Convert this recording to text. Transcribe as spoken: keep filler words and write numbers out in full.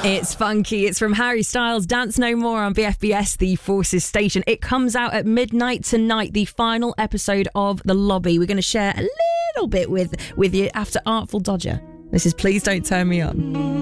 It's funky. It's from Harry Styles, Dance No More on B F B S, the Forces station. It comes out at midnight tonight, the final episode of The Lobby. We're going to share a little bit with, with you after Artful Dodger. This is Please Don't Turn Me On.